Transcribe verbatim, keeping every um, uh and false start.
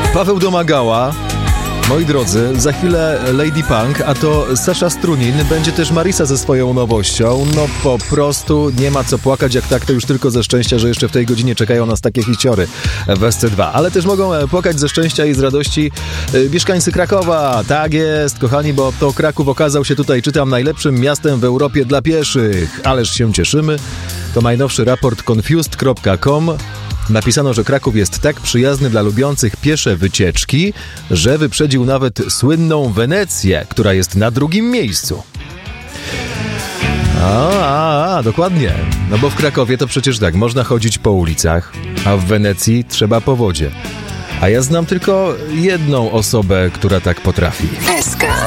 Paweł Domagała. Moi drodzy, za chwilę Lady Punk, a to Sasza Strunin, będzie też Marisa ze swoją nowością. No po prostu nie ma co płakać, jak tak to już tylko ze szczęścia, że jeszcze w tej godzinie czekają nas takie hiciory w S C dwa. Ale też mogą płakać ze szczęścia i z radości mieszkańcy Krakowa. Tak jest, kochani, bo to Kraków okazał się tutaj, czytam, najlepszym miastem w Europie dla pieszych. Ależ się cieszymy. To najnowszy raport confused kropka com. Napisano, że Kraków jest tak przyjazny dla lubiących piesze wycieczki, że wyprzedził nawet słynną Wenecję, która jest na drugim miejscu. A, a, a, dokładnie. No bo w Krakowie to przecież tak, można chodzić po ulicach, a w Wenecji trzeba po wodzie. A ja znam tylko jedną osobę, która tak potrafi. S K